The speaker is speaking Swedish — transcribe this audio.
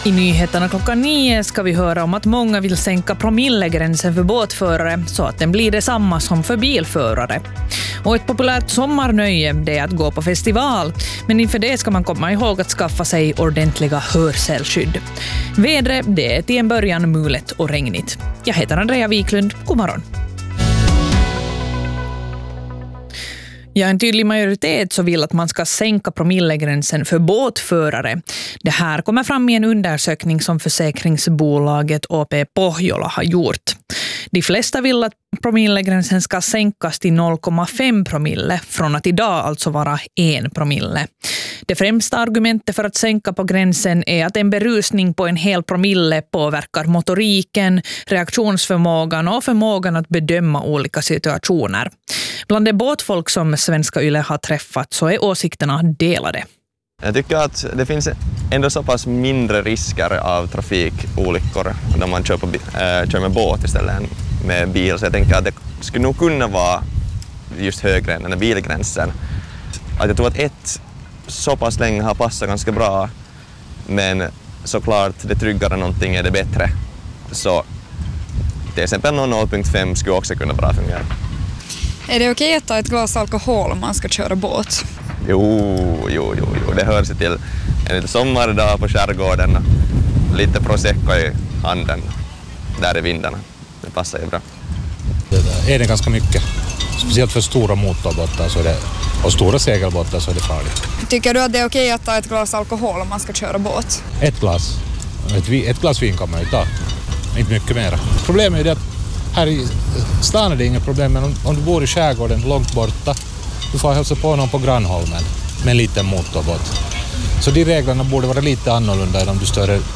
I nyheterna klockan 9 ska vi höra om att många vill sänka promillegränsen för båtförare så att den blir detsamma som för bilförare. Och ett populärt sommarnöje det är att gå på festival, men inför det ska man komma ihåg att skaffa sig ordentliga hörselskydd. Vädret det är till en början mulet och regnigt. Jag heter Andrea Wiklund, god morgon. Ja, en tydlig majoritet så vill att man ska sänka promillegränsen för båtförare. Det här kommer fram i en undersökning som försäkringsbolaget OP Pohjola har gjort. De flesta vill att promillegränsen ska sänkas till 0,5 promille från att idag alltså vara 1 promille. Det främsta argumentet för att sänka på gränsen är att en berusning på en hel promille påverkar motoriken, reaktionsförmågan och förmågan att bedöma olika situationer. Bland det båtfolk som Svenska Yle har träffat så är åsikterna delade. Jag tycker att det finns ändå så pass mindre risker av trafikolyckor när man kör med båt istället än med bil. Så jag tänker att det skulle nog kunna vara just högre än den bilgränsen. Att jag tror att ett så pass länge har passat ganska bra, men såklart det tryggare någonting är det bättre. Så till exempel 0,5 skulle också kunna bra fungera. Är det okej att ta ett glas alkohol om man ska köra båt? Jo. Det hör sig till en lite sommardag på skärgården. Lite prosecco i handen där i vindarna. Det passar ju bra. Det är det ganska mycket. Speciellt för stora motorbåtar och stora segelbåtar så är det farligt. Tycker du att det är okej att ta ett glas alkohol om man ska köra båt? Ett glas vin kan man ju ta. Inte mycket mer. Problemet är det att här i stan är det inga problem, men om du bor i skärgården långt borta, du får hälsa på någon på Grannholmen med en liten motorbåt. Så de reglerna borde vara lite annorlunda än om du